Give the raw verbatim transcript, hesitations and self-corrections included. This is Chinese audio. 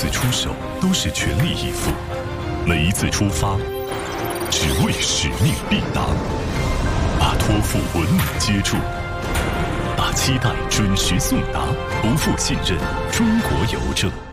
次出手都是全力以赴，每一次出发，只为使命必达。把托付稳稳接住，把期待准时送达，不负信任，中国邮政。